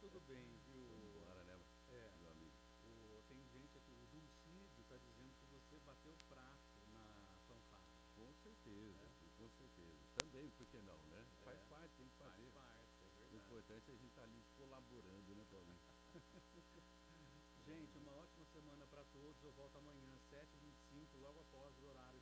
tudo bem, viu? Vamos embora, né, É, meu amigo? tem gente aqui, o Dulcídio está dizendo que você bateu o prato na fanfarra, Com certeza, né? com certeza. Também, por que não, né? Faz É, parte, tem que faz fazer. parte, é O verdade. importante é a gente estar ali colaborando, né, Paulinho? Gente, uma ótima semana para todos. Eu volto amanhã, 7h25, logo após o horário